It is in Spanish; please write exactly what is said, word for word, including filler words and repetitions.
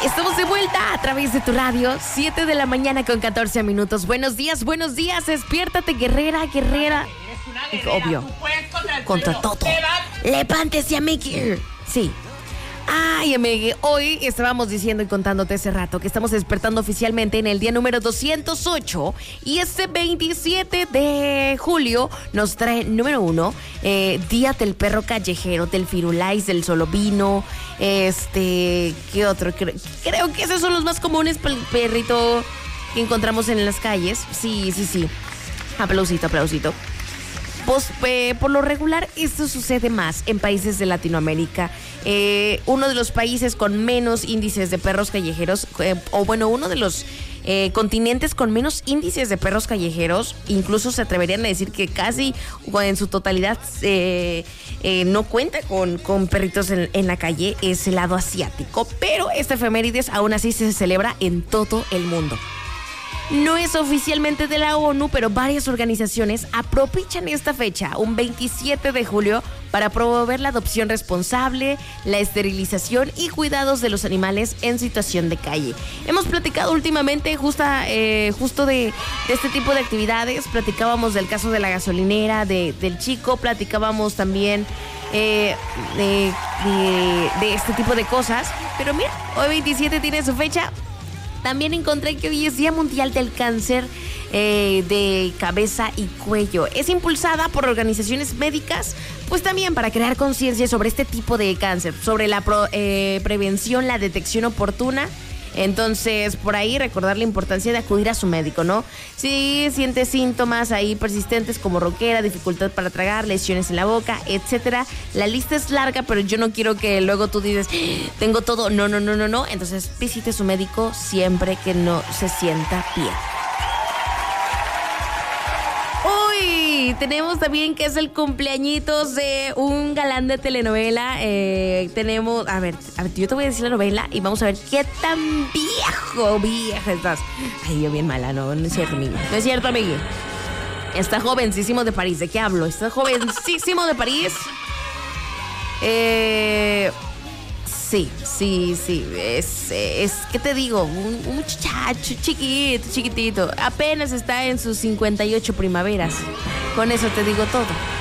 Estamos de vuelta a través de tu radio, siete de la mañana con catorce minutos. Buenos días, buenos días, despiértate, guerrera, guerrera. Obvio, contra todo. Levántese, amigue. Sí. Ay, amigue, hoy estábamos diciendo y contándote hace rato que estamos despertando oficialmente en el día número doscientos ocho y este veintisiete de julio nos trae, número uno, eh, Día del Perro Callejero, del Firulais, del Solovino, este, ¿qué otro? Creo, creo que esos son los más comunes para el perrito que encontramos en las calles. Sí, sí, sí. Aplausito, aplausito. Pues, eh, por lo regular, esto sucede más en países de Latinoamérica. Eh, uno de los países con menos índices de perros callejeros, eh, o bueno, uno de los eh, continentes con menos índices de perros callejeros, incluso se atreverían a decir que casi en su totalidad eh, eh, no cuenta con, con perritos en, en la calle, es el lado asiático. Pero esta efemérides aún así se celebra en todo el mundo. No es oficialmente de la ONU, pero varias organizaciones aprovechan esta fecha, un veintisiete de julio, para promover la adopción responsable, la esterilización y cuidados de los animales en situación de calle. Hemos platicado últimamente justa, eh, justo de, de este tipo de actividades. Platicábamos del caso de la gasolinera, de, del chico, platicábamos también eh, de, de, de este tipo de cosas. Pero mira, hoy veintisiete tiene su fecha. También encontré que hoy es Día Mundial del Cáncer eh, de Cabeza y Cuello. Es impulsada por organizaciones médicas, pues también para crear conciencia sobre este tipo de cáncer, sobre la pro, eh, prevención, la detección oportuna. Entonces, por ahí recordar la importancia de acudir a su médico, ¿no? Si siente síntomas ahí persistentes como ronquera, dificultad para tragar, lesiones en la boca, etcétera. La lista es larga, pero yo no quiero que luego tú dices, tengo todo. No, no, no, no, no. Entonces, visite a su médico siempre que no se sienta bien. Uy, tenemos también que es el cumpleañitos de un galán de telenovela. Eh, tenemos, a ver, a ver, yo te voy a decir la novela y vamos a ver qué tan viejo, vieja estás. Ay, yo bien mala, no, no es cierto, amigo. No es cierto, amigo. Está jovencísimo de París. ¿De qué hablo? Está jovencísimo de París. Eh... Sí, sí, sí, es, es, ¿qué te digo? Un, un muchacho chiquito, chiquitito, apenas está en sus cincuenta y ocho primaveras. Con eso te digo todo.